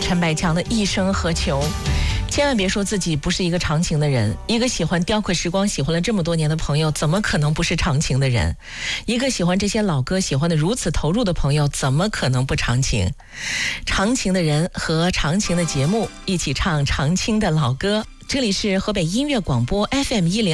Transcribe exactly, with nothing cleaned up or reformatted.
陈百强的一生何求。千万别说自己不是一个长情的人，一个喜欢雕刻时光喜欢了这么多年的朋友，怎么可能不是长情的人？一个喜欢这些老歌喜欢的如此投入的朋友，怎么可能不长情？长情的人和长情的节目一起唱长青的老歌。这里是河北音乐广播 F M 一零